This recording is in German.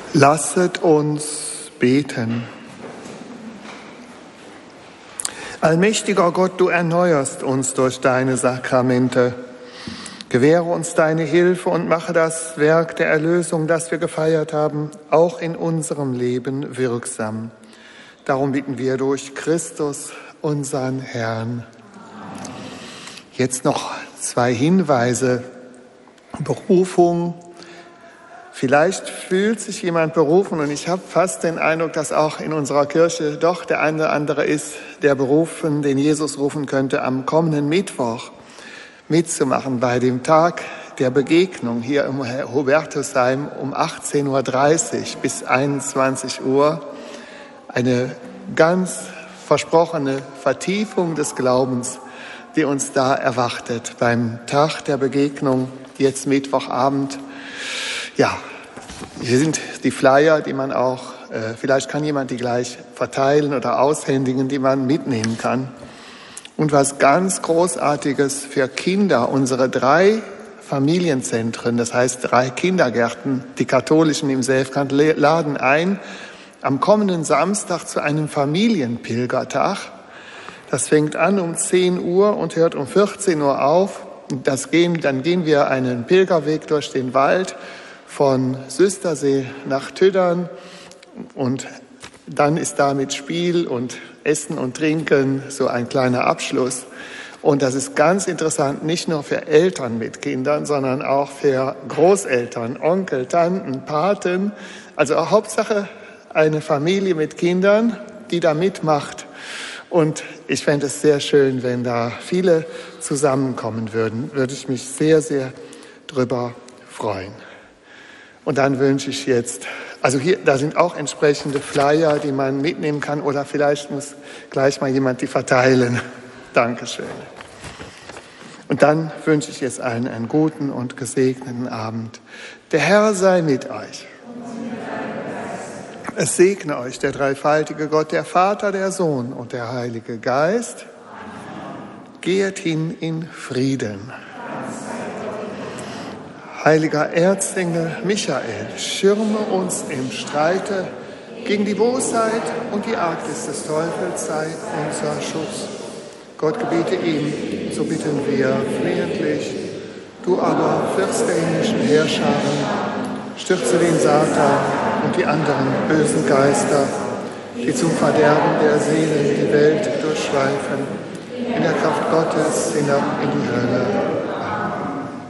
Lasset uns beten. Allmächtiger Gott, du erneuerst uns durch deine Sakramente. Gewähre uns deine Hilfe und mache das Werk der Erlösung, das wir gefeiert haben, auch in unserem Leben wirksam. Darum bitten wir durch Christus, unseren Herrn. Jetzt noch 2 Hinweise. Berufung. Vielleicht fühlt sich jemand berufen und ich habe fast den Eindruck, dass auch in unserer Kirche doch der eine oder andere ist, der berufen, den Jesus rufen könnte, am kommenden Mittwoch mitzumachen bei dem Tag der Begegnung hier im Hubertusheim um 18.30 Uhr bis 21 Uhr. Eine ganz versprochene Vertiefung des Glaubens, die uns da erwartet beim Tag der Begegnung, jetzt Mittwochabend. Ja, hier sind die Flyer, die man auch, vielleicht kann jemand die gleich verteilen oder aushändigen, die man mitnehmen kann. Und was ganz Großartiges für Kinder, unsere 3 Familienzentren, das heißt 3 Kindergärten, die katholischen im Selfkant, laden ein am kommenden Samstag zu einem Familienpilgertag. Das fängt an um 10 Uhr und hört um 14 Uhr auf. Dann gehen wir einen Pilgerweg durch den Wald von Süstersee nach Tüddern und dann ist da mit Spiel und Essen und Trinken so ein kleiner Abschluss. Und das ist ganz interessant, nicht nur für Eltern mit Kindern, sondern auch für Großeltern, Onkel, Tanten, Paten. Also auch Hauptsache eine Familie mit Kindern, die da mitmacht. Und ich fände es sehr schön, wenn da viele zusammenkommen würden. Würde ich mich sehr, sehr drüber freuen. Und dann wünsche ich jetzt, also hier, da sind auch entsprechende Flyer, die man mitnehmen kann, oder vielleicht muss gleich mal jemand die verteilen. Dankeschön. Und dann wünsche ich jetzt allen einen guten und gesegneten Abend. Der Herr sei mit euch. Es segne euch der dreifaltige Gott, der Vater, der Sohn und der Heilige Geist. Geht hin in Frieden. Heiliger Erzengel Michael, schirme uns im Streite gegen die Bosheit und die Arktis des Teufels, sei unser Schutz. Gott gebiete ihm, so bitten wir flehentlich. Du aber, Fürst der himmlischen Heerscharen, stürze den Satan und die anderen bösen Geister, die zum Verderben der Seelen die Welt durchschweifen, in der Kraft Gottes hinab in die Hölle.